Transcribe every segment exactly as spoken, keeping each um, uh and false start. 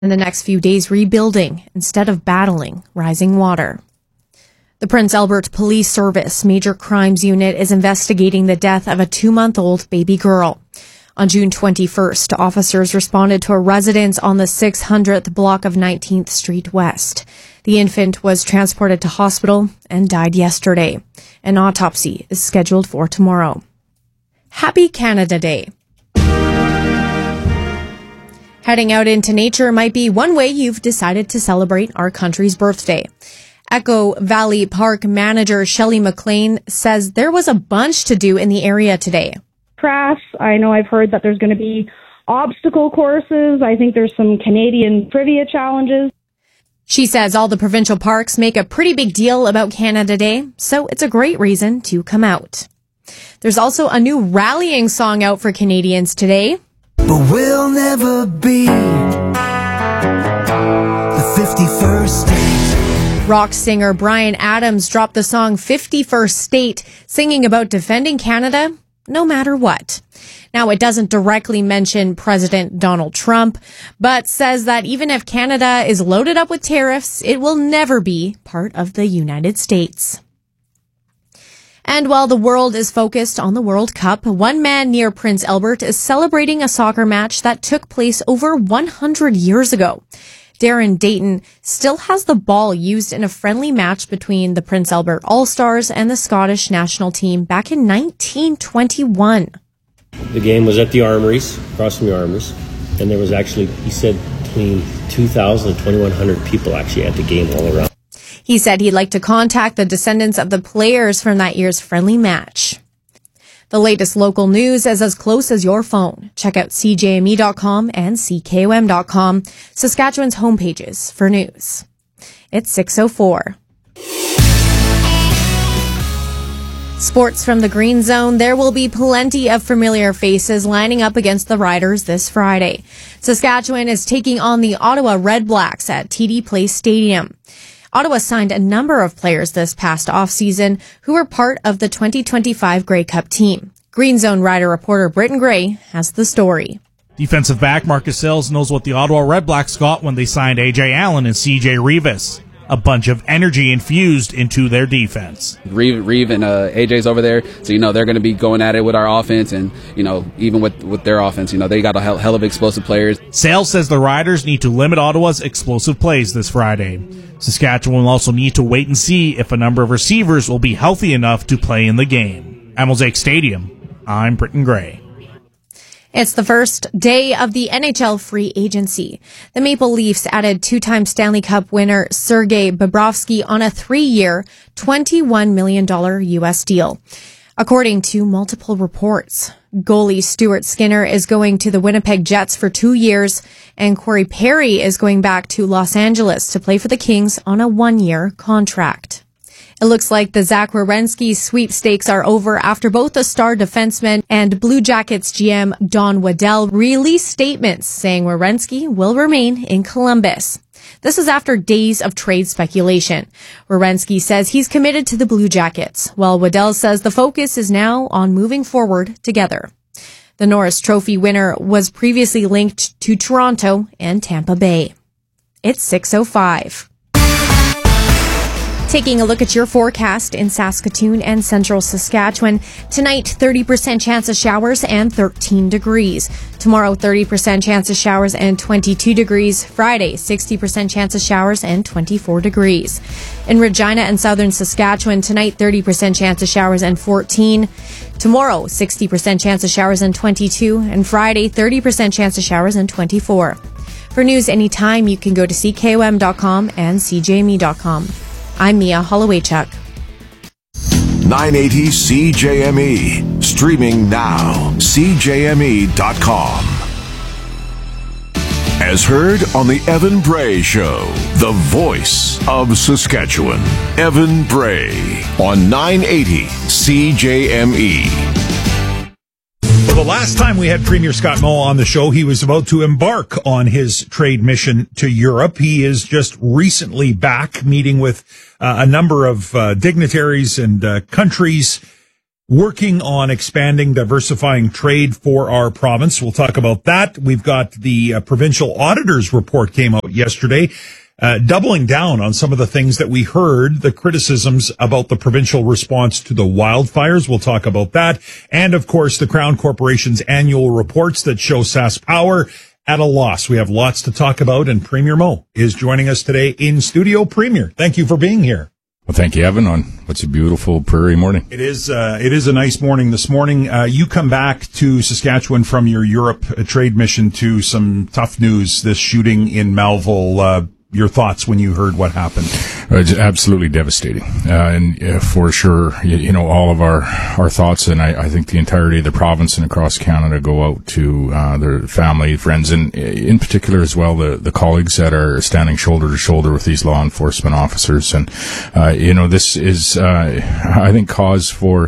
in the next few days rebuilding instead of battling rising water. The Prince Albert Police Service Major Crimes Unit is investigating the death of a two-month-old baby girl. On June twenty-first, officers responded to a residence on the six hundredth block of nineteenth Street West. The infant was transported to hospital and died yesterday. An autopsy is scheduled for tomorrow. Happy Canada Day. Heading out into nature might be one way you've decided to celebrate our country's birthday. Echo Valley Park manager Shelley McLean says there was a bunch to do in the area today. Crafts. I know I've heard that there's going to be obstacle courses. I think there's some Canadian trivia challenges. She says all the provincial parks make a pretty big deal about Canada Day, so it's a great reason to come out. There's also a new rallying song out for Canadians today. But we'll never be the fifty-first state. Rock singer Bryan Adams dropped the song fifty-first State, singing about defending Canada no matter what. Now, it doesn't directly mention President Donald Trump, but says that even if Canada is loaded up with tariffs, it will never be part of the United States. And while the world is focused on the World Cup, one man near Prince Albert is celebrating a soccer match that took place over one hundred years ago. Darren Dayton still has the ball used in a friendly match between the Prince Albert All-Stars and the Scottish national team back in nineteen twenty-one. The game was at the Armories, across from the Armories, and there was actually, he said, between two thousand and twenty-one hundred people actually at the game all around. He said he'd like to contact the descendants of the players from that year's friendly match. The latest local news is as close as your phone. Check out C J M E dot com and C K O M dot com, Saskatchewan's homepages for news. It's six oh four. Sports from the Green Zone. There will be plenty of familiar faces lining up against the Riders this Friday. Saskatchewan is taking on the Ottawa Red Blacks at T D Place Stadium. Ottawa signed a number of players this past offseason who were part of the twenty twenty-five Grey Cup team. Green Zone Rider reporter Britton Gray has the story. Defensive back Marcus Sills knows what the Ottawa Red Blacks got when they signed A J Allen and C J Rivas. A bunch of energy infused into their defense. Reeve, Reeve and uh, A J's over there, so you know they're going to be going at it with our offense, and you know even with, with their offense, you know they got a hell, hell of explosive players. Sales says the Riders need to limit Ottawa's explosive plays this Friday. Saskatchewan will also need to wait and see if a number of receivers will be healthy enough to play in the game. At Mosaic Stadium, I'm Britton Gray. It's the first day of the N H L free agency. The Maple Leafs added two-time Stanley Cup winner Sergei Bobrovsky on a three-year, twenty-one million dollars U S deal. According to multiple reports, goalie Stuart Skinner is going to the Winnipeg Jets for two years, and Corey Perry is going back to Los Angeles to play for the Kings on a one-year contract. It looks like the Zach Werenski sweepstakes are over after both the star defenseman and Blue Jackets G M Don Waddell released statements saying Werenski will remain in Columbus. This is after days of trade speculation. Werenski says he's committed to the Blue Jackets, while Waddell says the focus is now on moving forward together. The Norris Trophy winner was previously linked to Toronto and Tampa Bay. It's six oh five. Taking a look at your forecast in Saskatoon and central Saskatchewan. Tonight, thirty percent chance of showers and thirteen degrees. Tomorrow, thirty percent chance of showers and twenty-two degrees. Friday, sixty percent chance of showers and twenty-four degrees. In Regina and southern Saskatchewan, tonight, thirty percent chance of showers and fourteen. Tomorrow, sixty percent chance of showers and twenty-two. And Friday, thirty percent chance of showers and twenty-four. For news anytime, you can go to C K O M dot com and C J M E dot com. I'm Mia Hollowaychuk. nine eighty C J M E. Streaming now. C J M E dot com. As heard on the Evan Bray Show, the voice of Saskatchewan. Evan Bray on nine eighty C J M E. Well, the last time we had Premier Scott Moe on the show, he was about to embark on his trade mission to Europe. He is just recently back meeting with uh, a number of uh, dignitaries and uh, countries working on expanding, diversifying trade for our province. We'll talk about that. We've got the uh, provincial auditor's report came out yesterday, uh, doubling down on some of the things that we heard, the criticisms about the provincial response to the wildfires. We'll talk about that. And of course, the Crown Corporation's annual reports that show SaskPower at a loss. We have lots to talk about, and Premier Moe is joining us today in studio. Premier, thank you for being here. Well, thank you, Evan, on what's a beautiful prairie morning. It is, uh, it is a nice morning this morning. Uh, you come back to Saskatchewan from your Europe uh, trade mission to some tough news, this shooting in Melville. Uh, your thoughts when you heard what happened? It's absolutely devastating. Uh, and uh, for sure, you, you know, all of our, our thoughts, and I, I think the entirety of the province and across Canada go out to uh, their family, friends, and in particular as well, the, the colleagues that are standing shoulder to shoulder with these law enforcement officers. And, uh, you know, this is, uh, I think, cause for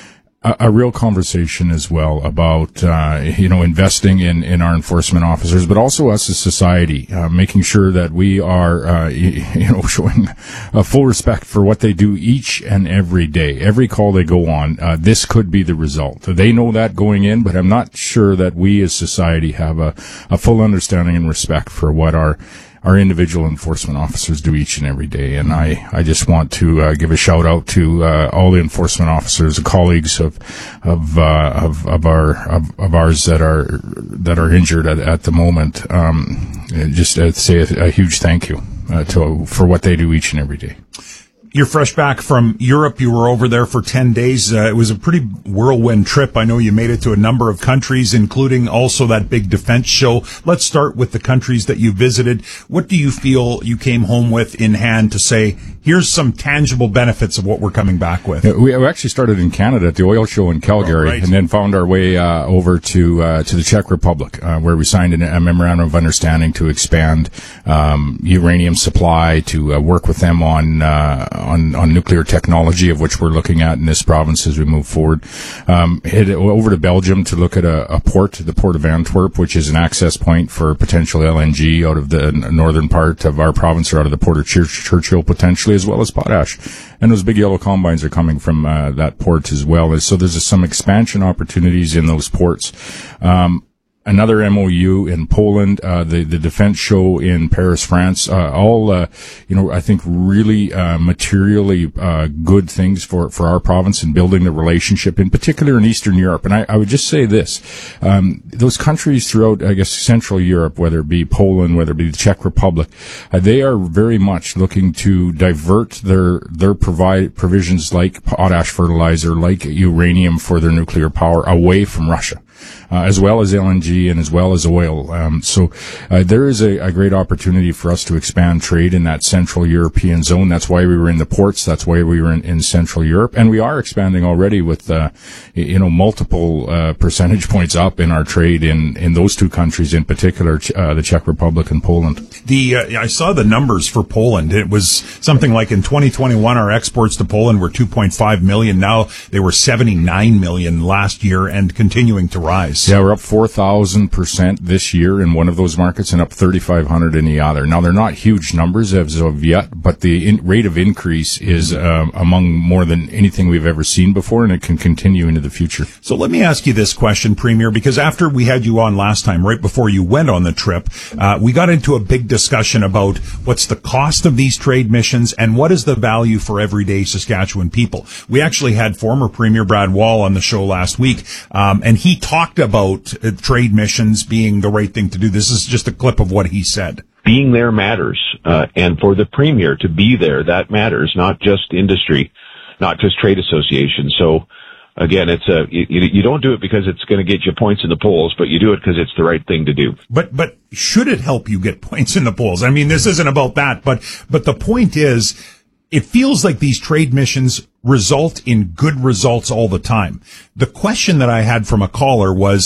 A, a real conversation as well about, uh, you know, investing in, in our enforcement officers, but also us as society, uh, making sure that we are, uh, you, you know, showing a full respect for what they do each and every day. Every call they go on, uh, this could be the result. They know that going in, but I'm not sure that we as society have a, a full understanding and respect for what our our individual enforcement officers do each and every day. And I, I just want to uh, give a shout out to uh, all the enforcement officers, the colleagues of of uh, of, of our of, of ours that are that are injured at, at the moment. Um, just to say a, a huge thank you uh, to for what they do each and every day. You're fresh back from Europe. You were over there for ten days. Uh, it was a pretty whirlwind trip. I know you made it to a number of countries, including also that big defense show. Let's start with the countries that you visited. What do you feel you came home with in hand to say, here's some tangible benefits of what we're coming back with? Yeah, we actually started in Canada at the oil show in Calgary, oh, right. and then found our way uh, over to uh, to the Czech Republic, uh, where we signed a memorandum of understanding to expand um, uranium supply, to uh, work with them on uh, on, on nuclear technology, of which we're looking at in this province as we move forward. Um, head over to Belgium to look at a, a port, the Port of Antwerp, which is an access point for potential L N G out of the northern part of our province, or out of the Port of Church, Churchill potentially, as well as potash. And those big yellow combines are coming from uh, that port as well. So there's some expansion opportunities in those ports. Um, Another M O U in Poland, uh, the, the defense show in Paris, France, uh, all, uh, you know, I think really, uh, materially, uh, good things for, for our province and building the relationship, in particular in Eastern Europe. And I, I would just say this, um, those countries throughout, I guess, Central Europe, whether it be Poland, whether it be the Czech Republic, uh, they are very much looking to divert their, their provide provisions like potash fertilizer, like uranium for their nuclear power away from Russia. Uh, as well as L N G and as well as oil. Um, so uh, there is a, a great opportunity for us to expand trade in that Central European zone. That's why we were in the ports. That's why we were in, in Central Europe. And we are expanding already with, uh, you know, multiple uh, percentage points up in our trade in, in those two countries, in particular, uh, the Czech Republic and Poland. The uh, I saw the numbers for Poland. It was something like in twenty twenty-one, our exports to Poland were two point five million. Now they were seventy-nine million last year and continuing to rise. Yeah, we're up four thousand percent this year in one of those markets and up thirty-five hundred in the other. Now, they're not huge numbers as of yet, but the in- rate of increase is um, among more than anything we've ever seen before, and it can continue into the future. So let me ask you this question, Premier, because after we had you on last time, right before you went on the trip, uh, we got into a big discussion about what's the cost of these trade missions and what is the value for everyday Saskatchewan people. We actually had former Premier Brad Wall on the show last week, um, and he talked about uh, trade missions being the right thing to do. This is just a clip of what he said. Being there matters, uh, and for the Premier to be there, that matters, not just industry, not just trade associations. So, again, it's a you, you don't do it because it's going to get you points in the polls, but you do it because it's the right thing to do. But but should it help you get points in the polls? I mean, this isn't about that, but but the point is, it feels like these trade missions result in good results all the time. The question that I had from a caller was,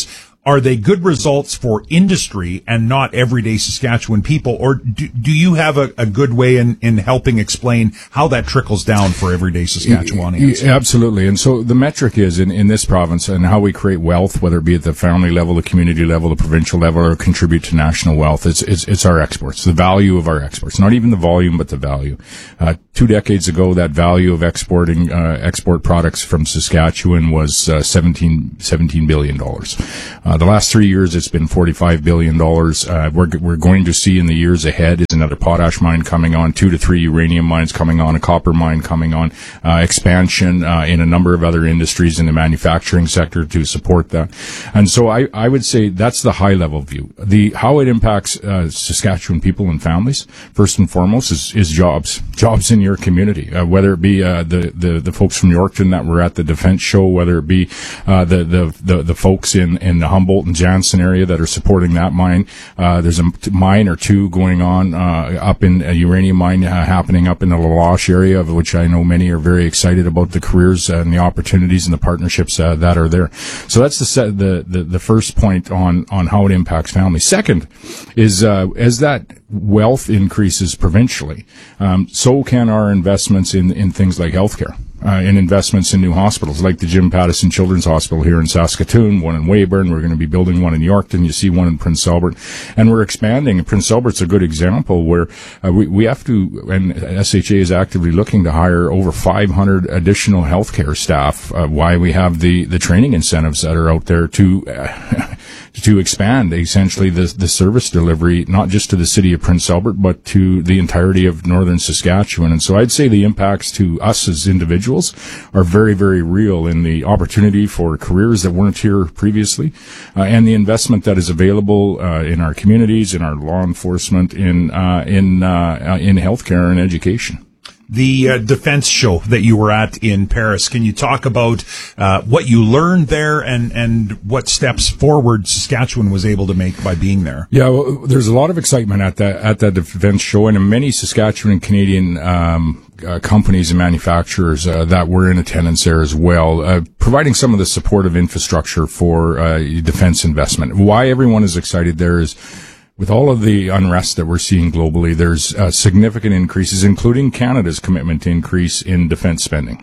are they good results for industry and not everyday Saskatchewan people? Or do, do you have a, a good way in, in helping explain how that trickles down for everyday Saskatchewanians? Absolutely. And so the metric is in, in this province and how we create wealth, whether it be at the family level, the community level, the provincial level, or contribute to national wealth, it's, it's, it's our exports, the value of our exports, not even the volume, but the value. Uh, two decades ago, that value of exporting, uh, export products from Saskatchewan was, uh, seventeen, seventeen billion dollars. Uh, the last three years, it's been forty-five billion dollars. Uh, we're, we're going to see in the years ahead is another potash mine coming on, two to three uranium mines coming on, a copper mine coming on, uh, expansion, uh, in a number of other industries in the manufacturing sector to support that. And so I, I would say that's the high level view. The, how it impacts, uh, Saskatchewan people and families, first and foremost, is, is jobs, jobs in your community, uh, whether it be, uh, the, the, the folks from Yorkton that were at the defense show, whether it be, uh, the, the, the, the folks in, in the Humboldt and Jansen area that are supporting that mine. Uh, there's a mine or two going on, uh, up in a uranium mine, uh, happening up in the Laloche area, of which I know many are very excited about the careers and the opportunities and the partnerships, uh, that are there. So that's the, set, the, the, the first point on, on how it impacts families. Second is, uh, as that wealth increases provincially, um, so can our investments in, in things like healthcare. Uh, in investments in new hospitals, like the Jim Pattison Children's Hospital here in Saskatoon, one in Weyburn. We're going to be building one in Yorkton. You see one in Prince Albert. And we're expanding. Prince Albert's a good example where uh, we, we have to, and S H A is actively looking to hire over five hundred additional healthcare staff, uh, why we have the, the training incentives that are out there to, uh, to expand essentially the, the service delivery, not just to the city of Prince Albert, but to the entirety of northern Saskatchewan. And so I'd say the impacts to us as individuals are very, very real in the opportunity for careers that weren't here previously, uh, and the investment that is available uh, in our communities, in our law enforcement, in uh, in uh, in healthcare and education. The uh, defense show that you were at in Paris, can you talk about uh, what you learned there and, and what steps forward Saskatchewan was able to make by being there? Yeah, well, there's a lot of excitement at that at that defense show, and many Saskatchewan and Canadian um, uh, companies and manufacturers uh, that were in attendance there as well, uh, providing some of the supportive infrastructure for uh, defense investment. Why everyone is excited there is, with all of the unrest that we're seeing globally, there's uh, significant increases, including Canada's commitment to increase in defense spending.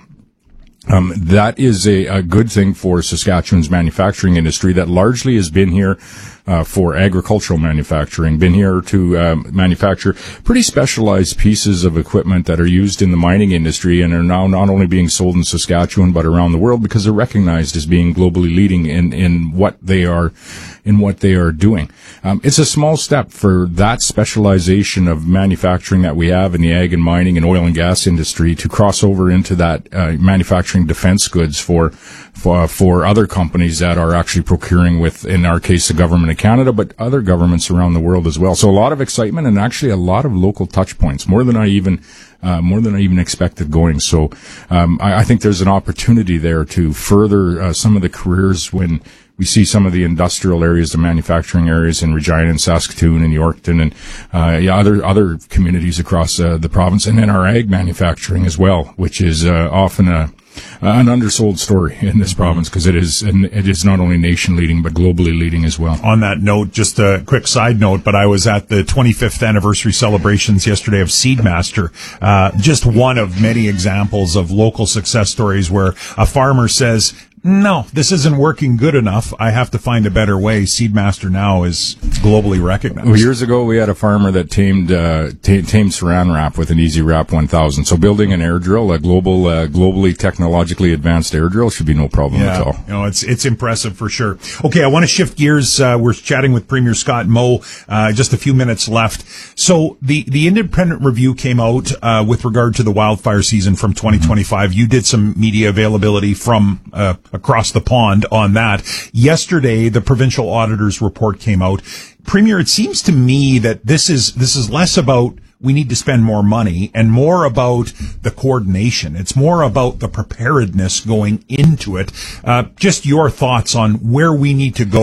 Um, that is a, a good thing for Saskatchewan's manufacturing industry that largely has been here uh, for agricultural manufacturing, been here to um, manufacture pretty specialized pieces of equipment that are used in the mining industry and are now not only being sold in Saskatchewan but around the world because they're recognized as being globally leading in, in what they are in what they are doing. Um, it's a small step for that specialization of manufacturing that we have in the ag and mining and oil and gas industry to cross over into that uh, manufacturing defense goods for, for for other companies that are actually procuring with, in our case, the government of Canada, but other governments around the world as well. So a lot of excitement and actually a lot of local touch points, more than I even Uh, more than I even expected going. So um, I, I think there's an opportunity there to further uh, some of the careers when we see some of the industrial areas, the manufacturing areas in Regina and Saskatoon and Yorkton and uh, yeah, other other communities across uh, the province, and then our ag manufacturing as well, which is uh, often a an undersold story in this province because it is and it is not only nation leading but globally leading as well. On that note, just a quick side note, but I was at the twenty-fifth anniversary celebrations yesterday of Seedmaster. Uh, just one of many examples of local success stories where a farmer says, no, this isn't working good enough. I have to find a better way. Seedmaster now is globally recognized. Well, years ago, we had a farmer that tamed uh, t- tamed Saran Wrap with an Easy Wrap one thousand. So building an air drill, a global, uh, globally technologically advanced air drill, should be no problem yeah, at all. You know, it's it's impressive for sure. Okay, I want to shift gears. Uh, we're chatting with Premier Scott Moe. Uh, just a few minutes left. So the the independent review came out uh, with regard to the wildfire season from twenty twenty-five. Mm-hmm. You did some media availability from uh, across the pond on that. Yesterday, the provincial auditor's report came out. Premier, it seems to me that this is this is less about we need to spend more money and more about the coordination. It's more about the preparedness going into it. Uh, just your thoughts on where we need to go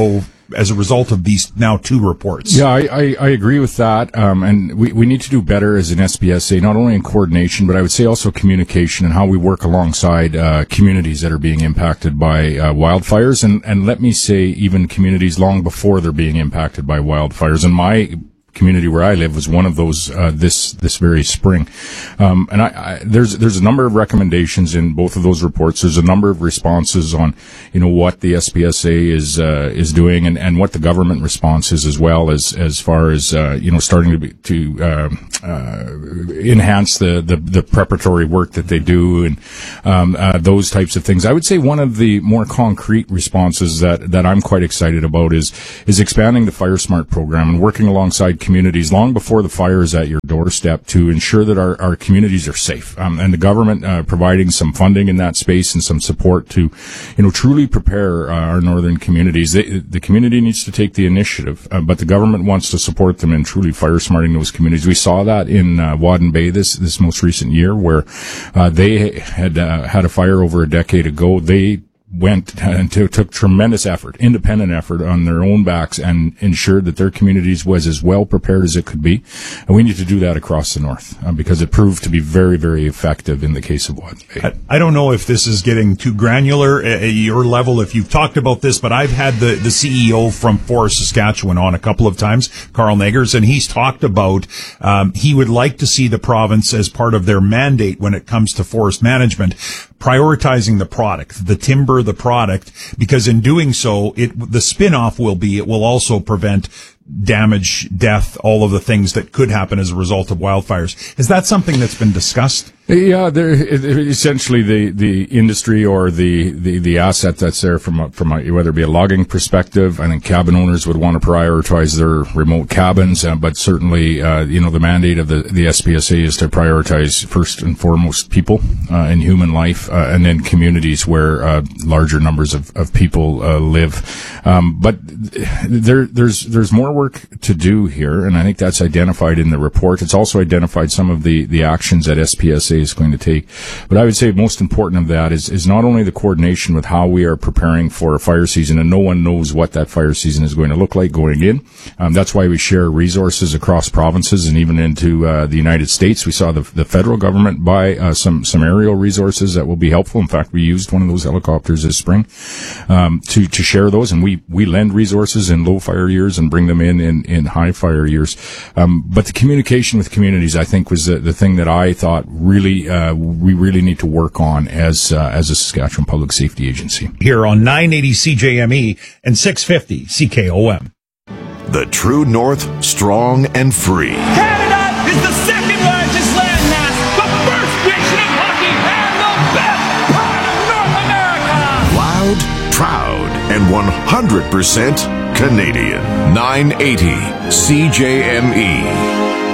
as a result of these now two reports. Yeah, I, I, I agree with that. Um, and we, we need to do better as an S P S A, not only in coordination, but I would say also communication and how we work alongside uh, communities that are being impacted by uh, wildfires. And, and let me say even communities long before they're being impacted by wildfires. And my community where I live was one of those uh, this this very spring, um, and I, I, there's there's a number of recommendations in both of those reports. There's a number of responses on you know what the S P S A is uh, is doing, and, and what the government response is as well, as as far as uh, you know starting to be, to uh, uh, enhance the, the the preparatory work that they do, and um, uh, those types of things. I would say one of the more concrete responses that that I'm quite excited about is is expanding the Fire Smart program and working alongside communities long before the fire is at your doorstep to ensure that our, our communities are safe. Um, and the government uh, providing some funding in that space and some support to, you know, truly prepare uh, our northern communities. They, the community needs to take the initiative, uh, but the government wants to support them in truly fire smarting those communities. We saw that in uh, Wadden Bay this this most recent year, where uh, they had uh, had a fire over a decade ago. They went and t- took tremendous effort, independent effort on their own backs, and ensured that their communities was as well prepared as it could be. And we need to do that across the north uh, because it proved to be very, very effective in the case of Wadden Bay. I, I don't know if this is getting too granular at your level, if you've talked about this, but I've had the, the C E O from Forest Saskatchewan on a couple of times, Carl Negers, and he's talked about um, he would like to see the province as part of their mandate when it comes to forest management, prioritizing the product, the timber, the product, because in doing so, it the spin-off will be it will also prevent damage, death, all of the things that could happen as a result of wildfires. Is that something that's been discussed? Yeah, there, it, it, essentially the, the industry or the, the, the asset that's there from a, from a, whether it be a logging perspective. I think cabin owners would want to prioritize their remote cabins, uh, but certainly, uh, you know, the mandate of the, the S P S A is to prioritize first and foremost people, uh, in human life, uh, and then communities where, uh, larger numbers of, of people, uh, live. Um, but there, there's, there's more work to do here, and I think that's identified in the report. It's also identified some of the, the actions that S P S A is going to take. But I would say most important of that is, is not only the coordination with how we are preparing for a fire season, and no one knows what that fire season is going to look like going in. Um, that's why we share resources across provinces and even into uh, the United States. We saw the, the federal government buy uh, some, some aerial resources that will be helpful. In fact, we used one of those helicopters this spring um, to, to share those, and we, we lend resources in low fire years and bring them in in, in high fire years. Um, but the communication with communities, I think, was the, the thing that I thought really Uh, we really need to work on as uh, as a Saskatchewan Public Safety Agency. Here on nine eighty C J M E and six fifty C K O M. The True North, strong and free. Canada is the second largest landmass, the first nation in hockey, and the best part of North America. Loud, proud, and one hundred percent Canadian. nine eighty C J M E.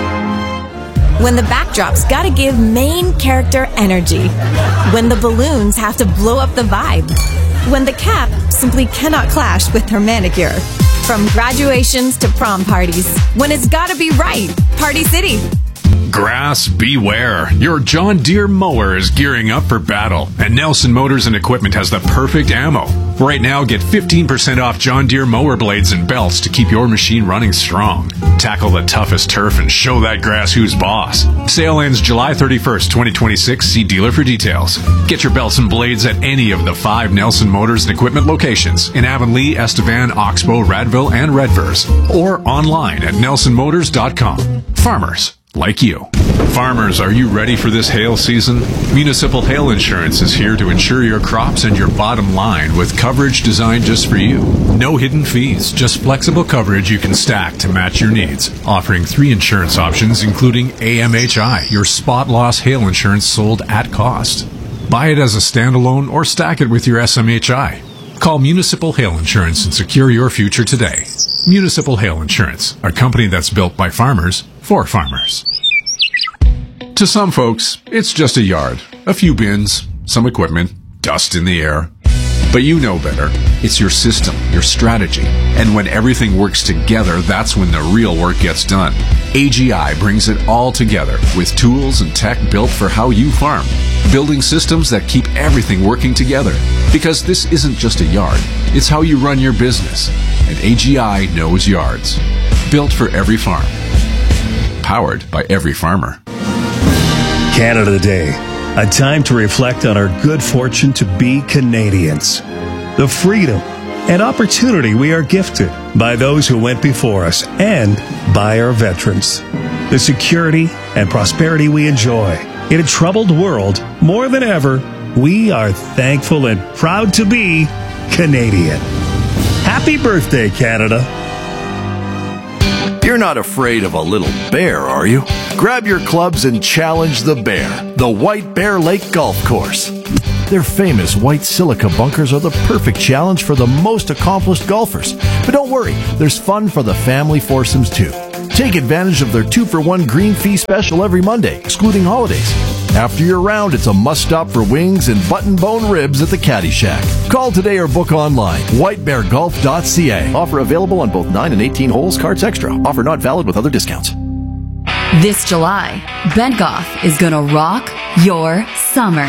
When the backdrop's gotta give main character energy. When the balloons have to blow up the vibe. When the cap simply cannot clash with her manicure. From graduations to prom parties. When it's gotta be right. Party City. Grass, beware. Your John Deere mower is gearing up for battle, and Nelson Motors and Equipment has the perfect ammo. Right now, get fifteen percent off John Deere mower blades and belts to keep your machine running strong. Tackle the toughest turf and show that grass who's boss. Sale ends July thirty-first, twenty twenty-six. See dealer for details. Get your belts and blades at any of the five Nelson Motors and Equipment locations in Avonlea, Estevan, Oxbow, Radville, and Redvers, or online at nelson motors dot com. Farmers like you. Farmers, are you ready for this hail season? Municipal Hail Insurance is here to insure your crops and your bottom line with coverage designed just for you. No hidden fees, just flexible coverage you can stack to match your needs. Offering three insurance options, including A M H I, your spot loss hail insurance sold at cost. Buy it as a standalone or stack it with your S M H I. Call Municipal Hail Insurance and secure your future today. Municipal Hail Insurance, a company that's built by farmers for farmers. To some folks, it's just a yard, a few bins, some equipment, dust in the air. But you know better. It's your system, your strategy. And when everything works together, that's when the real work gets done. A G I brings it all together with tools and tech built for how you farm. Building systems that keep everything working together. Because this isn't just a yard, it's how you run your business. And A G I knows yards. Built for every farm. Powered by every farmer. Canada Day, a time to reflect on our good fortune to be Canadians. The freedom and opportunity we are gifted by those who went before us and by our veterans. The security and prosperity we enjoy. In a troubled world, more than ever, we are thankful and proud to be Canadian. Happy birthday, Canada. You're not afraid of a little bear, are you? Grab your clubs and challenge the bear, the White Bear Lake Golf Course. Their famous white silica bunkers are the perfect challenge for the most accomplished golfers. But don't worry, there's fun for the family foursomes too. Take advantage of their two for one green fee special every Monday, excluding holidays. After your round, it's a must-stop for wings and button-bone ribs at the Caddy Shack. Call today or book online. white bear golf dot c a. Offer available on both nine and eighteen holes, cards extra. Offer not valid with other discounts. This July, Bengoff is going to rock your summer.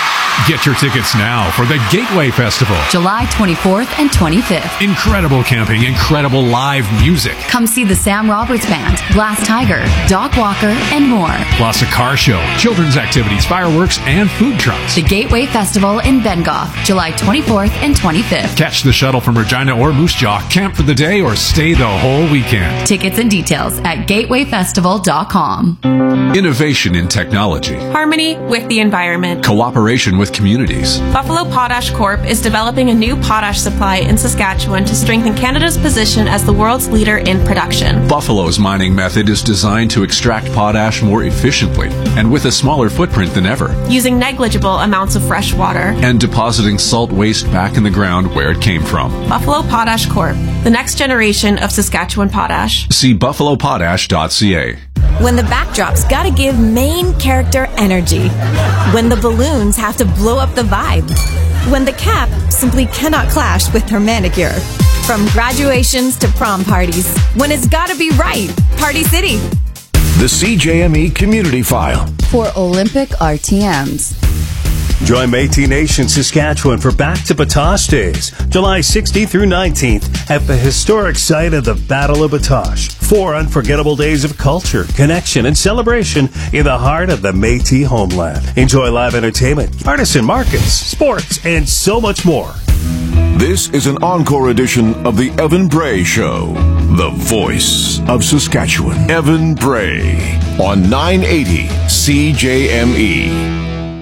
Get your tickets now for the Gateway Festival. July twenty-fourth and twenty-fifth. Incredible camping, incredible live music. Come see the Sam Roberts Band, Glass Tiger, Doc Walker, and more. Plus a car show, children's activities, fireworks, and food trucks. The Gateway Festival in Bengoff, July twenty-fourth and twenty-fifth. Catch the shuttle from Regina or Moose Jaw, camp for the day, or stay the whole weekend. Tickets and details at gateway festival dot com. Innovation in technology. Harmony with the environment. Cooperation with communities. Buffalo Potash Corp is developing a new potash supply in Saskatchewan to strengthen Canada's position as the world's leader in production. Buffalo's mining method is designed to extract potash more efficiently and with a smaller footprint than ever, using negligible amounts of fresh water and depositing salt waste back in the ground where it came from. Buffalo Potash Corp, the next generation of Saskatchewan potash. See buffalo potash dot c a. When the backdrop's gotta give main character energy. When the balloons have to blow up the vibe. When the cap simply cannot clash with her manicure. From graduations to prom parties. When it's gotta be right. Party City. The C J M E Community File. For Olympic R T Ms. Join Métis Nation Saskatchewan for Back to Batoche Days, July sixteenth through nineteenth at the historic site of the Battle of Batoche. Four unforgettable days of culture, connection, and celebration in the heart of the Métis homeland. Enjoy live entertainment, artisan markets, sports, and so much more. This is an encore edition of the Evan Bray Show, the voice of Saskatchewan. Evan Bray on nine eighty C J M E.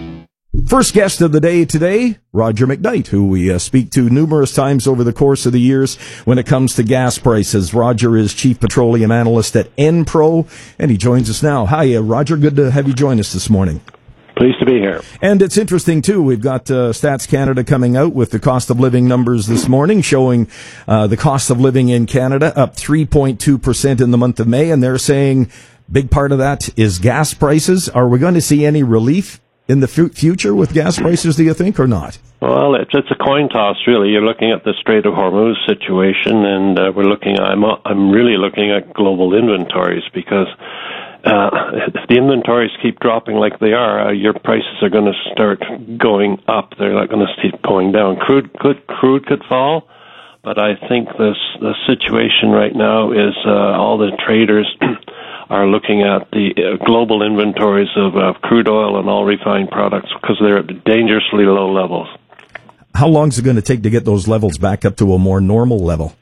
First guest of the day today, Roger McKnight, who we uh, speak to numerous times over the course of the years when it comes to gas prices. Roger is Chief Petroleum Analyst at Enpro, and he joins us now. Hi, uh, Roger. Good to have you join us this morning. Pleased to be here. And it's interesting, too. We've got uh, Stats Canada coming out with the cost of living numbers this morning, showing uh, the cost of living in Canada up three point two percent in the month of May, and they're saying big part of that is gas prices. Are we going to see any relief in the f- future with gas prices, do you think, or not? Well, it's, it's a coin toss, really. You're looking at the Strait of Hormuz situation, and uh, we're looking. I'm I'm really looking at global inventories because uh, if the inventories keep dropping like they are, uh, your prices are going to start going up. They're not going to keep going down. Crude could crude could fall, but I think this the situation right now is uh, all the traders are looking at the uh, global inventories of uh, crude oil and all refined products because they're at dangerously low levels. How long is it going to take to get those levels back up to a more normal level?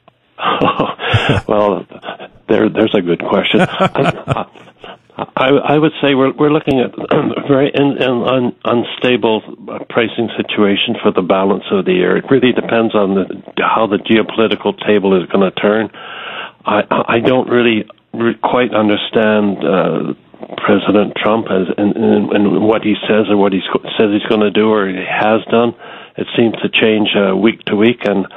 Well, there, there's a good question. I, I, I would say we're we're looking at a very in, in, un, unstable pricing situation for the balance of the year. It really depends on the, how the geopolitical table is going to turn. I, I don't really quite understand uh, President Trump as and, and, and what he says or what he says he's going to do or he has done. It seems to change uh, week to week, and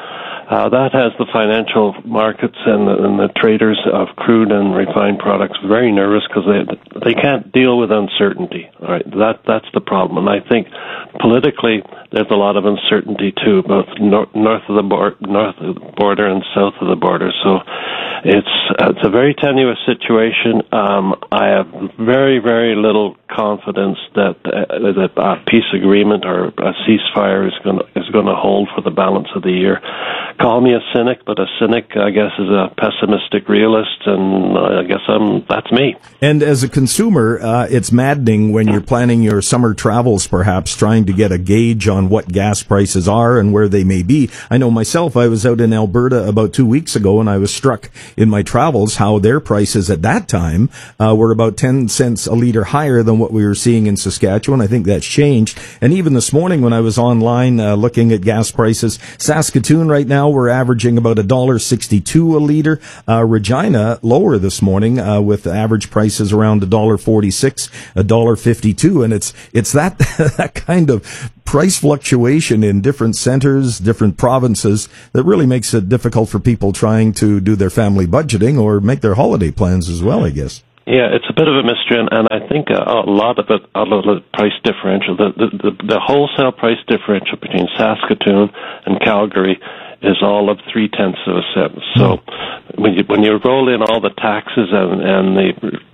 Uh, that has the financial markets and the, and the traders of crude and refined products very nervous because they they can't deal with uncertainty. All right, that that's the problem. And I think politically there's a lot of uncertainty too, both nor- north of the bor- north of the border and south of the border. So it's uh, it's a very tenuous situation. Um, I have very very little confidence that uh, that a peace agreement or a ceasefire is going is going to hold for the balance of the year. Call me a cynic, but a cynic, I guess, is a pessimistic realist, and I guess I'm, that's me. And as a consumer, uh, it's maddening when you're planning your summer travels, perhaps trying to get a gauge on what gas prices are and where they may be. I know myself, I was out in Alberta about two weeks ago, and I was struck in my travels how their prices at that time uh, were about ten cents a litre higher than what we were seeing in Saskatchewan. I think that's changed. And even this morning when I was online uh, looking at gas prices, Saskatoon right now, we're averaging about one dollar sixty-two a litre. Uh, Regina, lower this morning, uh, with average prices around one dollar forty-six, one dollar fifty-two. And it's, it's that, that kind of price fluctuation in different centers, different provinces that really makes it difficult for people trying to do their family budgeting or make their holiday plans as well, I guess. Yeah, it's a bit of a mystery, and, and I think a, a lot of it, a lot of the price differential, the, the, the, the wholesale price differential between Saskatoon and Calgary is all of three tenths of a cent. So when you when you roll in all the taxes and, and the,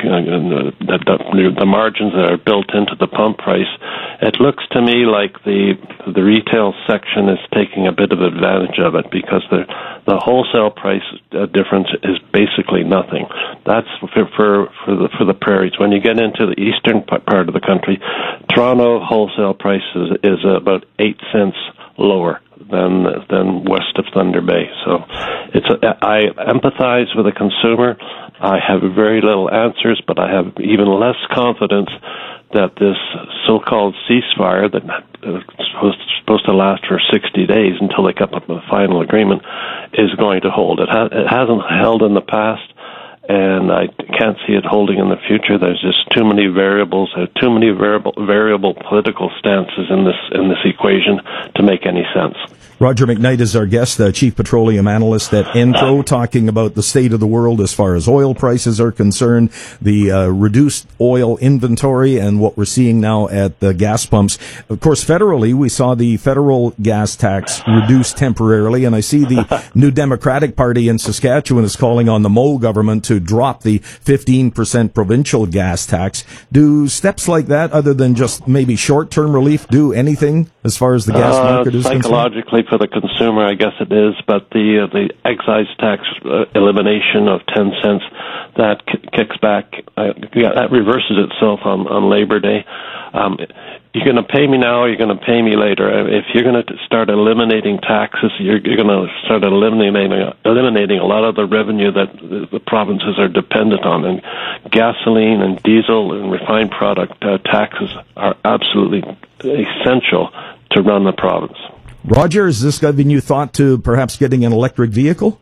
uh, the, the the margins that are built into the pump price, it looks to me like the the retail section is taking a bit of advantage of it because the the wholesale price uh, difference is basically nothing. That's for for for the for the prairies. When you get into the eastern part of the country, Toronto wholesale price is, is about eight cents lower than than west of Thunder Bay. So it's a, I empathize with the consumer. I have very little answers, but I have even less confidence that this so-called ceasefire that is supposed, supposed to last for sixty days until they come up with a final agreement is going to hold. It, ha- it hasn't held in the past, and I can't see it holding in the future. There's just too many variables, uh, too many variable variable political stances in this in this equation to make any sense. Roger McKnight is our guest, the Chief Petroleum Analyst at Enpro, talking about the state of the world as far as oil prices are concerned, the uh, reduced oil inventory, and what we're seeing now at the gas pumps. Of course, federally, we saw the federal gas tax reduced temporarily, and I see the New Democratic Party in Saskatchewan is calling on the Moe government to drop the fifteen percent provincial gas tax. Do steps like that, other than just maybe short-term relief, do anything as far as the gas uh, market is psychologically concerned? For the consumer, I guess it is, but the uh, the excise tax uh, elimination of ten cents, that k- kicks back, uh, yeah, that reverses itself on, on Labor Day. Um, you're going to pay me now, or you're going to pay me later. If you're going to start eliminating taxes, you're, you're going to start eliminating eliminating a lot of the revenue that the, the provinces are dependent on. And gasoline and diesel and refined product uh, taxes are absolutely essential to run the province. Roger, has this given you thought to perhaps getting an electric vehicle?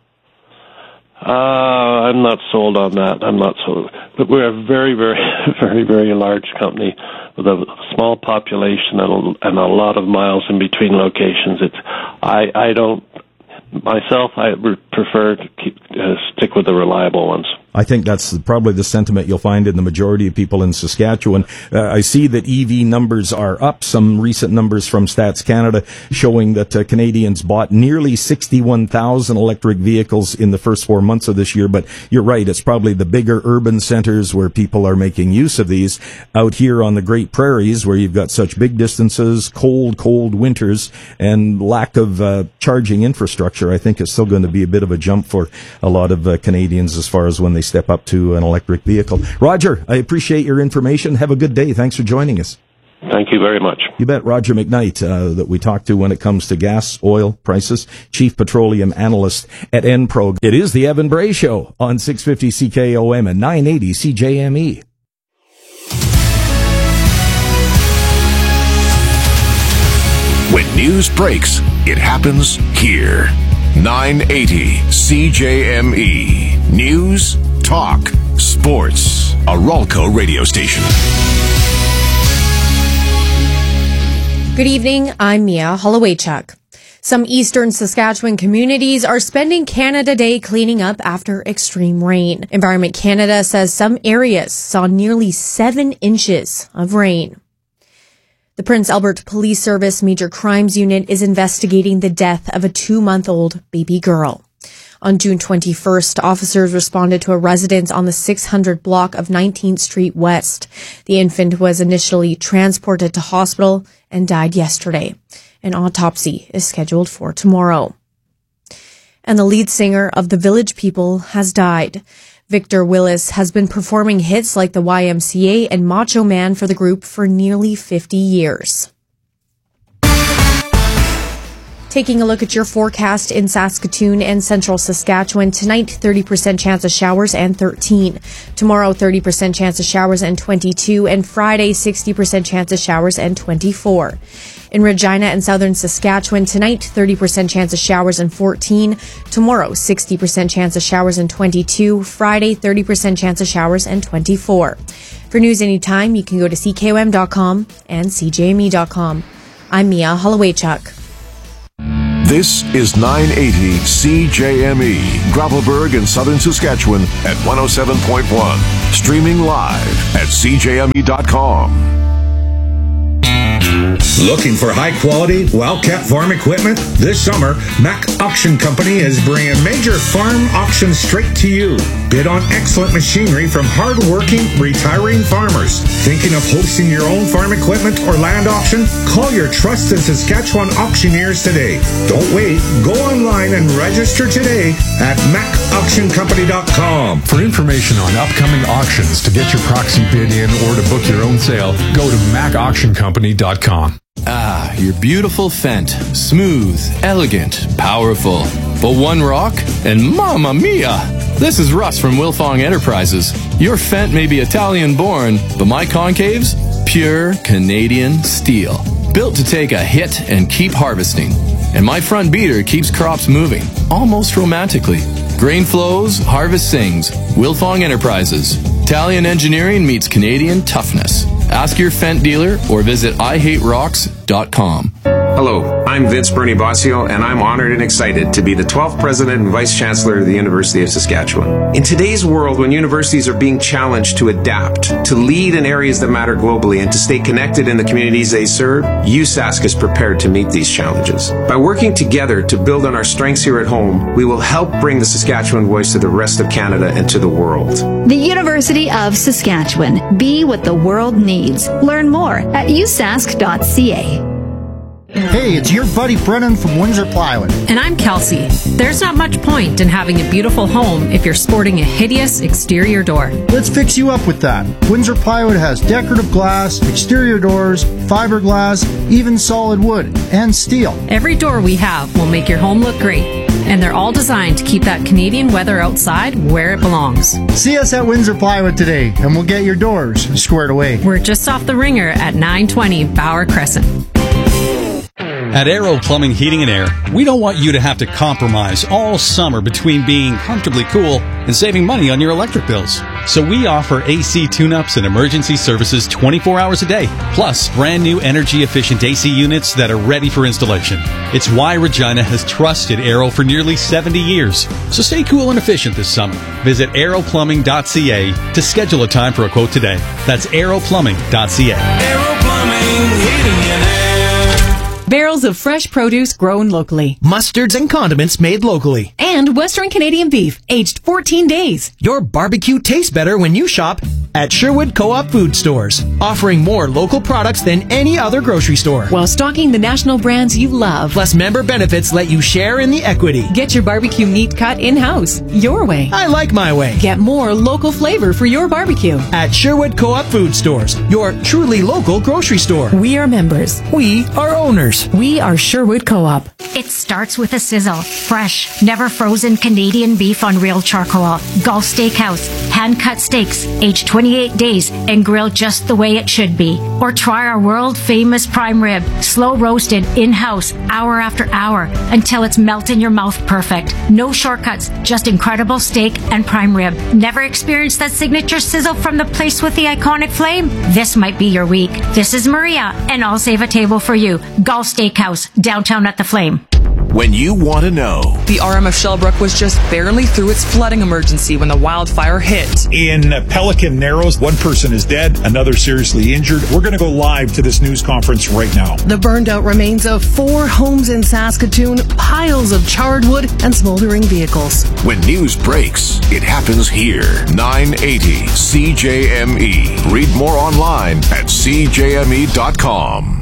Uh, I'm not sold on that. I'm not sold. But we're a very, very, very, very large company with a small population and a, and a lot of miles in between locations. It's, I, I don't, myself, I would prefer to keep, uh, stick with the reliable ones. I think that's probably the sentiment you'll find in the majority of people in Saskatchewan. Uh, I see that E V numbers are up. Some recent numbers from Stats Canada showing that uh, Canadians bought nearly sixty-one thousand electric vehicles in the first four months of this year. But you're right, it's probably the bigger urban centers where people are making use of these. Out here on the Great Prairies, where you've got such big distances, cold, cold winters, and lack of uh, charging infrastructure, I think it's still going to be a bit of a jump for a lot of uh, Canadians as far as when they step up to an electric vehicle. Roger, I appreciate your information. Have a good day. Thanks for joining us. Thank you very much. You bet. Roger McKnight, uh, that we talked to when it comes to gas, oil prices, Chief Petroleum Analyst at Enpro. It is the Evan Bray Show on six fifty C K O M and nine eighty C J M E. When news breaks, it happens here. nine eighty C J M E. News, talk, sports. A Ralco radio station. Good evening. I'm Mia Holowaychuk. Some eastern Saskatchewan communities are spending Canada Day cleaning up after extreme rain. Environment Canada says some areas saw nearly seven inches of rain. The Prince Albert Police Service Major Crimes Unit is investigating the death of a two-month-old baby girl. On June twenty-first, officers responded to a residence on the six hundred block of nineteenth Street West. The infant was initially transported to hospital and died yesterday. An autopsy is scheduled for tomorrow. And the lead singer of The Village People has died. Victor Willis has been performing hits like the Y M C A and Macho Man for the group for nearly fifty years. Taking a look at your forecast in Saskatoon and central Saskatchewan. Tonight, thirty percent chance of showers and thirteen. Tomorrow, thirty percent chance of showers and twenty-two. And Friday, sixty percent chance of showers and twenty-four. In Regina and southern Saskatchewan, tonight, thirty percent chance of showers and fourteen. Tomorrow, sixty percent chance of showers and twenty-two. Friday, thirty percent chance of showers and twenty-four. For news anytime, you can go to C K O M dot com and C J M E dot com. I'm Mia Holloway-Chuck. This is nine eighty C J M E, Gravelburg in southern Saskatchewan at one oh seven point one. Streaming live at C J M E dot com. Looking for high-quality, well-kept farm equipment? This summer, Mack Auction Company is bringing major farm auctions straight to you. Bid on excellent machinery from hard-working, retiring farmers. Thinking of hosting your own farm equipment or land auction? Call your trusted Saskatchewan auctioneers today. Don't wait. Go online and register today at mack auction company dot com. For information on upcoming auctions, to get your proxy bid in, or to book your own sale, go to mack auction company dot com. Ah, your beautiful Fendt. Smooth, elegant, powerful. But one rock, and mamma mia! This is Russ from Wilfong Enterprises. Your Fendt may be Italian-born, but my concaves? Pure Canadian steel. Built to take a hit and keep harvesting. And my front beater keeps crops moving, almost romantically. Grain flows, harvest sings. Wilfong Enterprises. Italian engineering meets Canadian toughness. Ask your Fendt dealer or visit I hate rocks dot com. Hello, I'm Vince Bernie Bossio, and I'm honored and excited to be the twelfth President and Vice Chancellor of the University of Saskatchewan. In today's world, when universities are being challenged to adapt, to lead in areas that matter globally, and to stay connected in the communities they serve, U S A S C is prepared to meet these challenges. By working together to build on our strengths here at home, we will help bring the Saskatchewan voice to the rest of Canada and to the world. The University of Saskatchewan. Be what the world needs. Learn more at u sask dot c a. Hey, it's your buddy Brennan from Windsor Plywood. And I'm Kelsey. There's not much point in having a beautiful home if you're sporting a hideous exterior door. Let's fix you up with that. Windsor Plywood has decorative glass, exterior doors, fiberglass, even solid wood, and steel. Every door we have will make your home look great. And they're all designed to keep that Canadian weather outside where it belongs. See us at Windsor Plywood today, and we'll get your doors squared away. We're just off the Ringer at nine twenty Bauer Crescent. At Aero Plumbing, Heating and Air, we don't want you to have to compromise all summer between being comfortably cool and saving money on your electric bills. So we offer A C tune-ups and emergency services twenty-four hours a day, plus brand new energy-efficient A C units that are ready for installation. It's why Regina has trusted Aero for nearly seventy years. So stay cool and efficient this summer. Visit aero plumbing dot c a to schedule a time for a quote today. That's aero plumbing dot c a. Aero Plumbing, Heating and Air. Barrels of fresh produce grown locally. Mustards and condiments made locally. And Western Canadian beef, aged fourteen days. Your barbecue tastes better when you shop at Sherwood Co-op Food Stores, offering more local products than any other grocery store. While stocking the national brands you love. Plus, member benefits let you share in the equity. Get your barbecue meat cut in-house, your way. I like my way. Get more local flavor for your barbecue. At Sherwood Co-op Food Stores, your truly local grocery store. We are members. We are owners. We are Sherwood Co-op. It starts with a sizzle. Fresh, never frozen Canadian beef on real charcoal. Gulf Steakhouse. Hand-cut steaks, aged twenty-eight days, and grilled just the way it should be. Or try our world-famous prime rib. Slow roasted, in-house, hour after hour, until it's melt in your mouth perfect. No shortcuts, just incredible steak and prime rib. Never experienced that signature sizzle from the place with the iconic flame? This might be your week. This is Maria, and I'll save a table for you. Gulf Steakhouse, downtown at the Flame. when you want to know. The R M F Shellbrook was just barely through its flooding emergency when the wildfire hit. In Pelican Narrows, one person is dead, another seriously injured. We're going to go live to this news conference right now. The burned out remains of four homes in Saskatoon, piles of charred wood, and smoldering vehicles. When news breaks, it happens here. nine eighty C J M E. Read more online at c j m e dot com.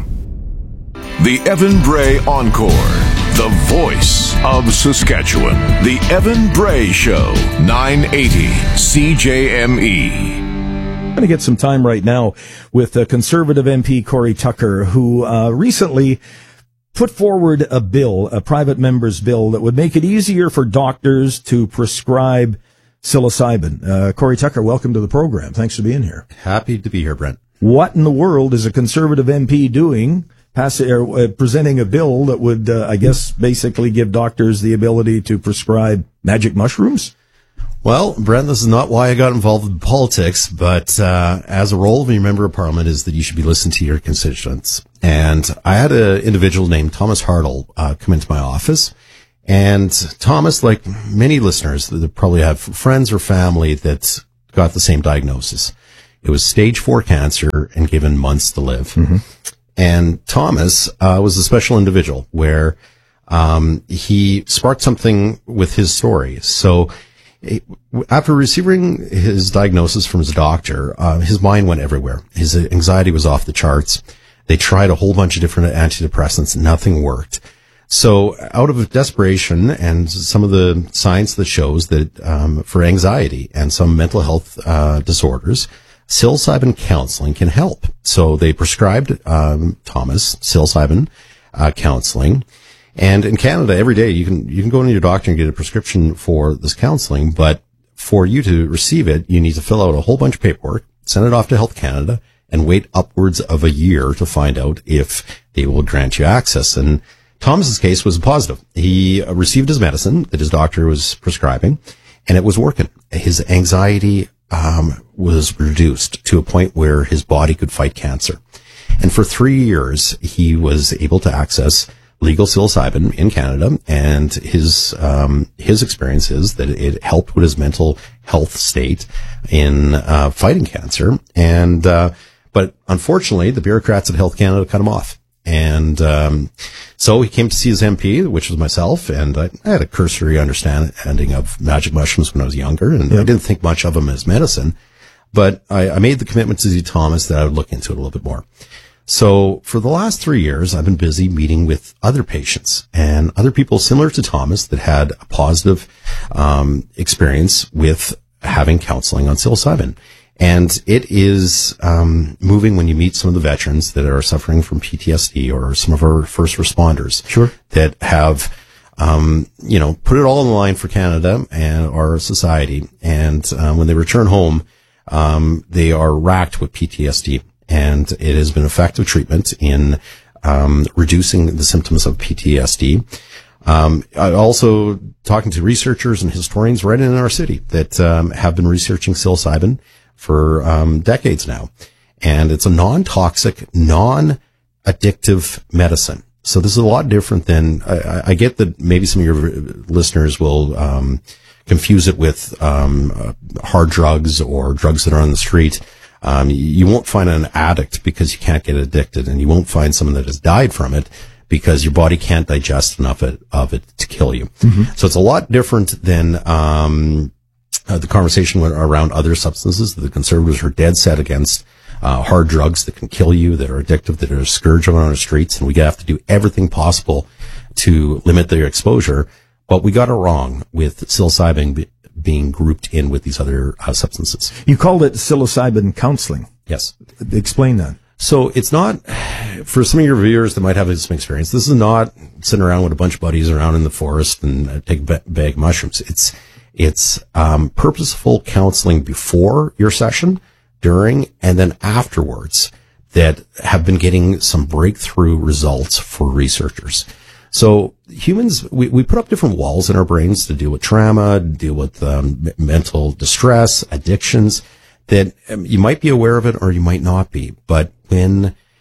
The Evan Bray Encore, the voice of Saskatchewan. The Evan Bray Show, nine eighty C J M E. I'm going to get some time right now with uh, Conservative M P Corey Tucker, who uh, recently put forward a bill, a private member's bill, that would make it easier for doctors to prescribe psilocybin. Uh, Corey Tucker, welcome to the program. Thanks for being here. Happy to be here, Brent. What in the world is a Conservative M P doing, pass, uh, presenting a bill that would, uh, I guess, basically give doctors the ability to prescribe magic mushrooms? Well, Brent, this is not why I got involved in politics, but uh, as a role of a member of parliament is that you should be listening to your constituents. And I had an individual named Thomas Hartle uh, come into my office. And Thomas, like many listeners, that probably have friends or family that got the same diagnosis. It was stage four cancer and given months to live. Mm-hmm. And Thomas uh, was a special individual where um, he sparked something with his story. So after receiving his diagnosis from his doctor, uh, his mind went everywhere. His anxiety was off the charts. They tried a whole bunch of different antidepressants. Nothing worked. So out of desperation and some of the science that shows that um, for anxiety and some mental health uh, disorders, psilocybin counseling can help. So they prescribed um, Thomas psilocybin uh, counseling. And in Canada, every day you can you can go into your doctor and get a prescription for this counseling, but for you to receive it, you need to fill out a whole bunch of paperwork, send it off to Health Canada, and wait upwards of a year to find out if they will grant you access. And Thomas's case was positive. He received his medicine that his doctor was prescribing, and it was working. His anxiety um, was reduced to a point where his body could fight cancer. And for three years, he was able to access legal psilocybin in Canada, and his um, his experience is that it helped with his mental health state in uh, fighting cancer. And uh, but unfortunately, the bureaucrats at Health Canada cut him off. And um, so he came to see his M P, which was myself, and I, I had a cursory understanding of magic mushrooms when I was younger, and yep. I didn't think much of them as medicine. But I, I made the commitment to see Thomas that I would look into it a little bit more. So for the last three years, I've been busy meeting with other patients and other people similar to Thomas that had a positive um, experience with having counseling on psilocybin. And it is um, moving when you meet some of the veterans that are suffering from P T S D or some of our first responders sure. that have, um, you know, put it all on the line for Canada and our society. And uh, when they return home, um, they are racked with P T S D. And it has been effective treatment in um, reducing the symptoms of P T S D. Um, I also talking to researchers and historians right in our city that um, have been researching psilocybin for um, decades now, and it's a non-toxic, non-addictive medicine. So this is a lot different than I, I get that maybe some of your listeners will um, confuse it with um, uh, hard drugs or drugs that are on the street. Um, you won't find an addict because you can't get addicted, and you won't find someone that has died from it because your body can't digest enough of it, of it to kill you. Mm-hmm. So it's a lot different than um, uh, the conversation around other substances. The Conservatives are dead set against uh, hard drugs that can kill you, that are addictive, that are a scourge on our streets, and we have to do everything possible to limit their exposure. But we got it wrong with psilocybin being grouped in with these other uh, substances. You called it psilocybin counseling. Yes. Explain that. So it's not, for some of your viewers that might have some experience, this is not sitting around with a bunch of buddies around in the forest and uh, take a bag of mushrooms. It's, it's um, purposeful counseling before your session, during, and then afterwards that have been getting some breakthrough results for researchers. So humans, we, we put up different walls in our brains to deal with trauma, deal with um, mental distress, addictions, that um, you might be aware of it or you might not be. But when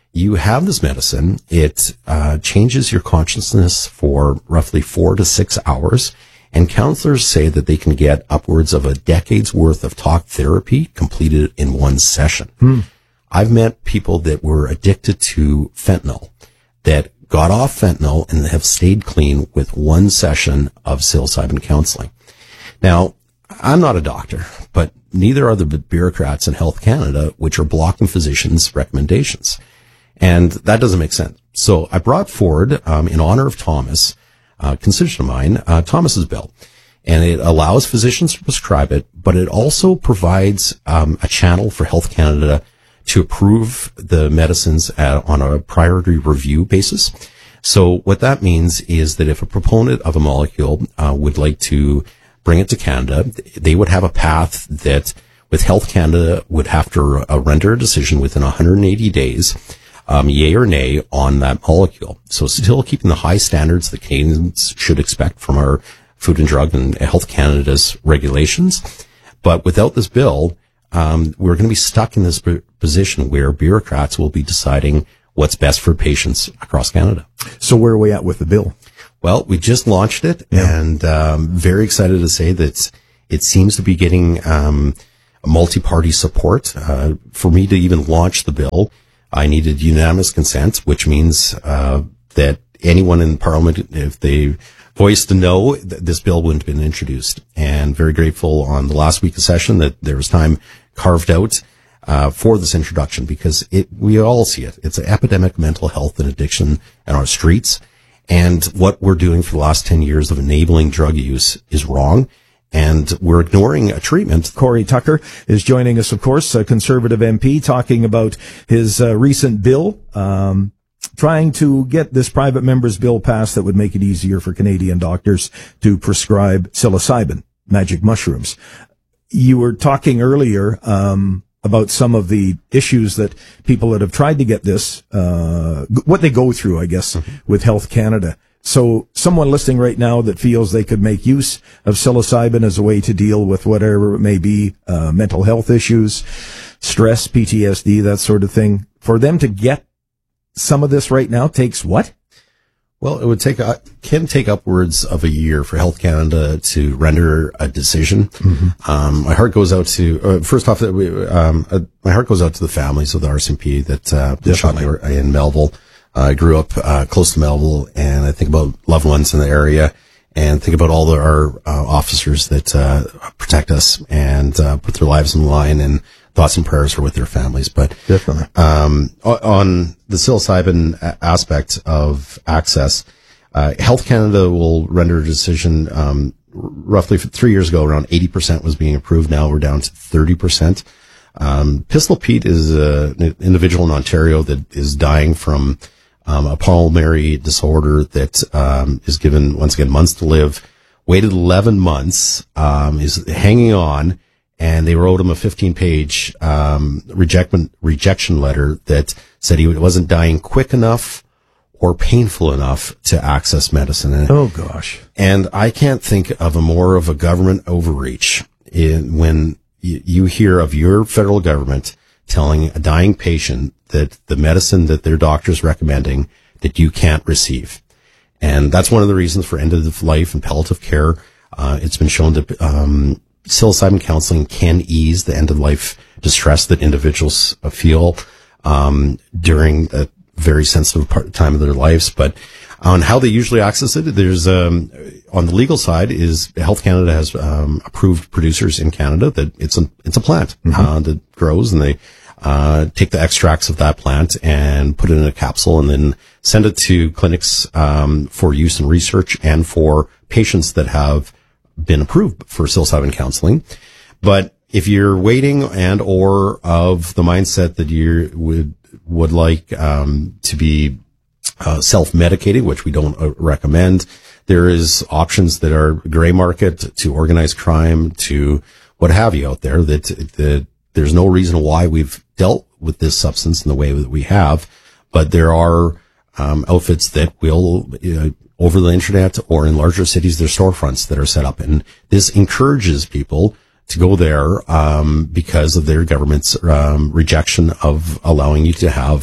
you have this medicine. It uh, changes your consciousness for roughly four to six hours. And counselors say that they can get upwards of a decade's worth of talk therapy completed in one session. Hmm. I've met people that were addicted to fentanyl that got off fentanyl and have stayed clean with one session of psilocybin counseling. Now, I'm not a doctor, but neither are the bureaucrats in Health Canada, which are blocking physicians' recommendations. And that doesn't make sense. So I brought forward, um, in honor of Thomas, a constituent of mine, uh, Thomas's bill. And it allows physicians to prescribe it, but it also provides um, a channel for Health Canada to approve the medicines at, on a priority review basis. So what that means is that if a proponent of a molecule uh, would like to bring it to Canada, they would have a path that with Health Canada would have to uh, render a decision within one hundred eighty days, um, yay or nay on that molecule. So still keeping the high standards that Canadians should expect from our Food and Drug and Health Canada's regulations. But without this bill, um, we're going to be stuck in this position where bureaucrats will be deciding what's best for patients across Canada. So where are we at with the bill? Well, we just launched it, yeah. and um, very excited to say that it seems to be getting um, multi-party support. Uh, for me to even launch the bill, I needed unanimous consent, which means uh, that anyone in Parliament, if they voiced a no, th- this bill wouldn't have been introduced. And very grateful on the last week of session that there was time carved out uh, for this introduction, because it we all see it. It's an epidemic of mental health and addiction in our streets. And what we're doing for the last ten years of enabling drug use is wrong. And we're ignoring a treatment. Corey Tucker is joining us, of course, a Conservative M P, talking about his uh, recent bill, um, trying to get this private member's bill passed that would make it easier for Canadian doctors to prescribe psilocybin, magic mushrooms. You were talking earlier um, about some of the issues that people that have tried to get this, uh, what they go through, I guess, mm-hmm. with Health Canada. So someone listening right now that feels they could make use of psilocybin as a way to deal with whatever it may be, uh, mental health issues, stress, P T S D, that sort of thing, for them to get some of this right now takes what? Well, it would take, uh, can take upwards of a year for Health Canada to render a decision. Mm-hmm. Um, my heart goes out to, uh, first off, uh, um, uh, my heart goes out to the families of the R C M P that, uh, shot in Melville. I uh, grew up, uh, close to Melville, and I think about loved ones in the area and think about all the, our, uh, officers that, uh, protect us and, uh, put their lives on the line, and thoughts and prayers are with their families. But definitely, um, on the psilocybin aspect of access, uh, Health Canada will render a decision, um, roughly three years ago, around eighty percent was being approved. Now we're down to thirty percent. Um, Pistol Pete is a, an individual in Ontario that is dying from, um, a pulmonary disorder that, um, is given, once again, months to live, waited eleven months, um, is hanging on. And they wrote him a fifteen page, um, rejection, rejection letter that said he wasn't dying quick enough or painful enough to access medicine. And, oh gosh. And I can't think of a more of a government overreach in when y- you hear of your federal government telling a dying patient that the medicine that their doctor's recommending that you can't receive. And that's one of the reasons for end of life and palliative care. Uh, it's been shown that, um, psilocybin counseling can ease the end-of-life distress that individuals feel um, during a very sensitive part, time of their lives. But on how they usually access it, there's um, on the legal side is Health Canada has um, approved producers in Canada that it's a it's a plant mm-hmm. uh, that grows, and they uh, take the extracts of that plant and put it in a capsule and then send it to clinics um, for use in research and for patients that have been approved for psilocybin counseling. But if you're waiting and or of the mindset that you would would like um to be uh, self-medicating, which we don't uh, recommend, there is options that are gray market to organized crime to what have you out there, that that there's no reason why we've dealt with this substance in the way that we have. But there are um outfits that will uh, over the internet or in larger cities, there's storefronts that are set up. And this encourages people to go there, um, because of their government's, um, rejection of allowing you to have,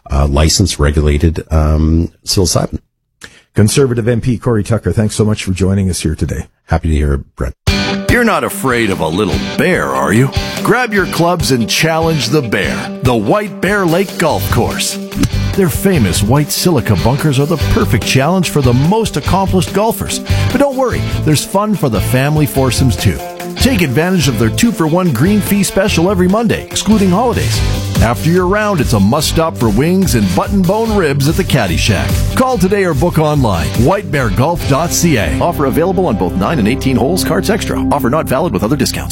uh, licensed, regulated um, psilocybin. Conservative M P Corey Tucker, thanks so much for joining us here today. Happy to hear it, Brett. You're not afraid of a little bear, are you? Grab your clubs and challenge the bear, the White Bear Lake Golf Course. Their famous white silica bunkers are the perfect challenge for the most accomplished golfers. But don't worry, there's fun for the family foursomes too. Take advantage of their two for one green fee special every Monday, excluding holidays. After your round, it's a must-stop for wings and button-bone ribs at the Caddy Shack. Call today or book online. white bear golf dot c a. Offer available on both nine and eighteen holes, cards extra. Offer not valid with other discounts.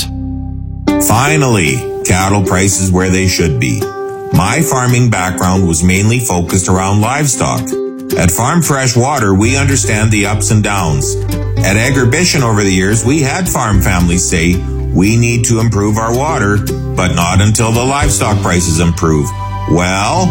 Finally, cattle prices where they should be. My farming background was mainly focused around livestock. At Farm Fresh Water, we understand the ups and downs. At Agribition over the years, we had farm families say, we need to improve our water, but not until the livestock prices improve. Well,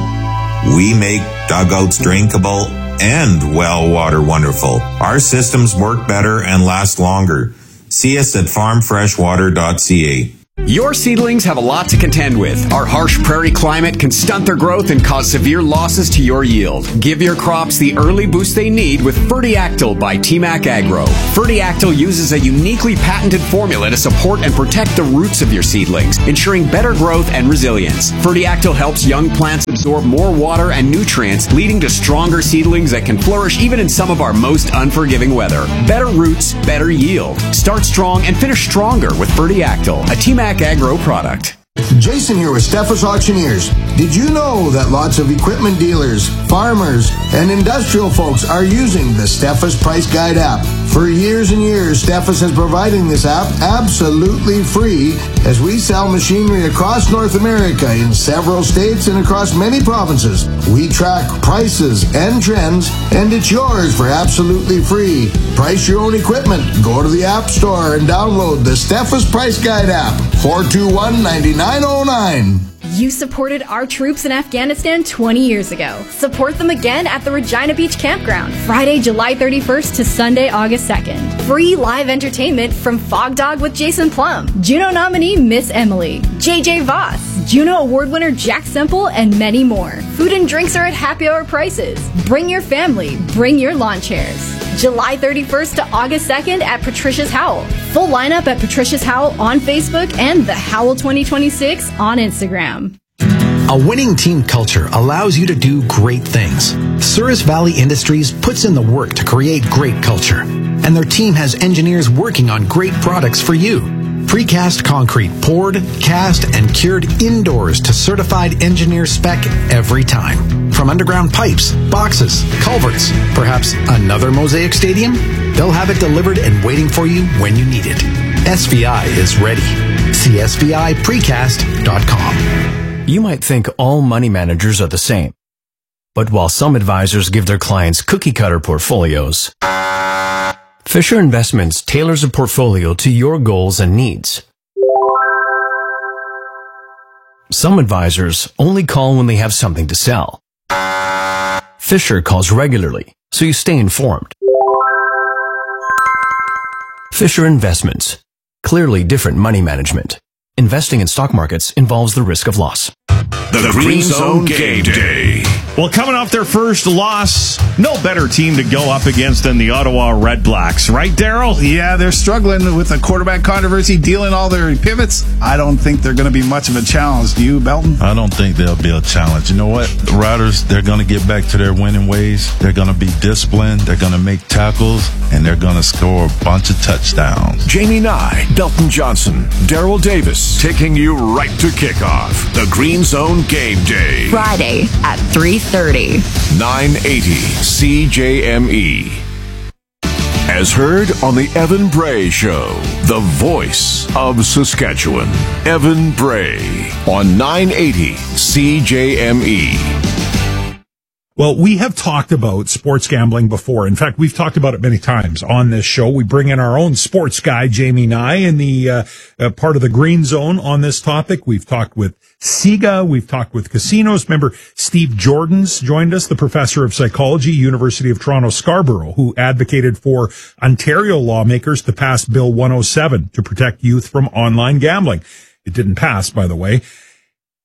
we make dugouts drinkable and well water wonderful. Our systems work better and last longer. See us at farm fresh water dot c a. Your seedlings have a lot to contend with. Our harsh prairie climate can stunt their growth and cause severe losses to your yield. Give your crops the early boost they need with Fertiactyl by T MAC Agro. Fertiactyl uses a uniquely patented formula to support and protect the roots of your seedlings, ensuring better growth and resilience. Fertiactyl helps young plants absorb more water and nutrients, leading to stronger seedlings that can flourish even in some of our most unforgiving weather. Better roots, better yield. Start strong and finish stronger with Fertiactyl, a T MAC Agro product. Jason here with Steffes Auctioneers. Did you know that lots of equipment dealers, farmers, and industrial folks are using the Steffes Price Guide app? For years and years, Steffes has providing this app absolutely free as we sell machinery across North America in several states and across many provinces. We track prices and trends, and it's yours for absolutely free. Price your own equipment. Go to the App Store and download the Steffes Price Guide app. four two one, nine nine zero nine. You supported our troops in Afghanistan twenty years ago. Support them again at the Regina Beach Campground, Friday, July thirty-first to Sunday, August second. Free live entertainment from Fog Dog with Jason Plum, Juno nominee Miss Emily, J J Voss, Juno Award winner Jack Semple, and many more. Food and drinks are at happy hour prices. Bring your family, bring your lawn chairs. July thirty-first to August second at Patricia's Howl. Full lineup at Patricia's Howl on Facebook and the Howl twenty twenty-six on Instagram. A winning team culture allows you to do great things. Souris Valley Industries puts in the work to create great culture, and their team has engineers working on great products for you. Precast concrete poured, cast, and cured indoors to certified engineer spec every time. From underground pipes, boxes, culverts, perhaps another Mosaic Stadium? They'll have it delivered and waiting for you when you need it. S V I is ready. See S V I precast dot com. You might think all money managers are the same. But while some advisors give their clients cookie-cutter portfolios, Fisher Investments tailors a portfolio to your goals and needs. Some advisors only call when they have something to sell. Fisher calls regularly, so you stay informed. Fisher Investments. Clearly different money management. Investing in stock markets involves the risk of loss. The, the Green Zone Game Day. Well, coming off their first loss, no better team to go up against than the Ottawa Red Blacks, right, Daryl? Yeah, they're struggling with the quarterback controversy, dealing all their pivots. I don't think they're going to be much of a challenge. Do you, Belton? I don't think they'll be a challenge. You know what? The Riders, they're going to get back to their winning ways. They're going to be disciplined. They're going to make tackles, and they're going to score a bunch of touchdowns. Jamie Nye, Belton Johnson, Daryl Davis, taking you right to kickoff. The Green Zone Game Day. Friday at three thirty. nine eighty C J M E. As heard on the Evan Bray Show, the voice of Saskatchewan. Evan Bray on nine eighty C J M E. Well, we have talked about sports gambling before. In fact, we've talked about it many times on this show. We bring in our own sports guy, Jamie Nye, in the uh, uh, part of the Green Zone on this topic. We've talked with SIGA. We've talked with casinos. Remember, Steve Jordan's joined us, the professor of psychology, University of Toronto, Scarborough, who advocated for Ontario lawmakers to pass Bill one oh seven to protect youth from online gambling. It didn't pass, by the way.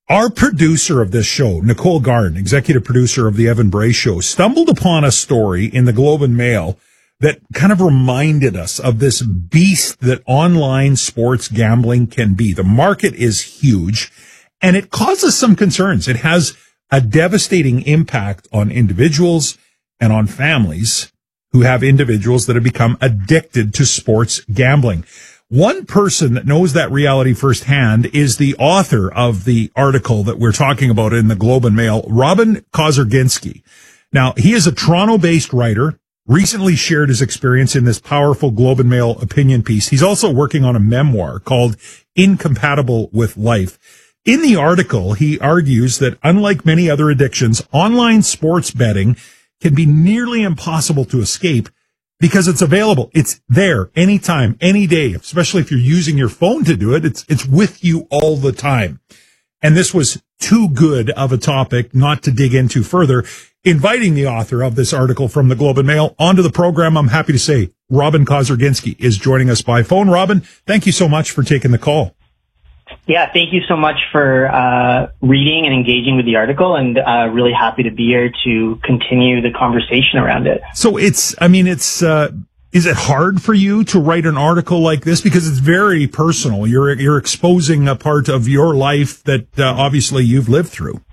Our producer of this show, Nicole Garn, executive producer of the Evan Bray Show, stumbled upon a story in the Globe and Mail that kind of reminded us of this beast that online sports gambling can be. The market is huge, and it causes some concerns. It has a devastating impact on individuals and on families who have individuals that have become addicted to sports gambling. One person that knows that reality firsthand is the author of the article that we're talking about in the Globe and Mail, Robin Kozerginski. Now, he is a Toronto-based writer, recently shared his experience in this powerful Globe and Mail opinion piece. He's also working on a memoir called Incompatible with Life. In the article, he argues that unlike many other addictions, online sports betting can be nearly impossible to escape because it's available. It's there anytime, any day, especially if you're using your phone to do it. It's, it's with you all the time. And this was too good of a topic not to dig into further. Inviting the author of this article from the Globe and Mail onto the program, I'm happy to say Robin Kozerginski is joining us by phone. Robin, thank you so much for taking the call. Yeah, thank you so much for uh, reading and engaging with the article, and uh, really happy to be here to continue the conversation around it. So it's, I mean, it's, uh, is it hard for you to write an article like this? Because it's very personal. You're, you're exposing a part of your life that uh, obviously you've lived through.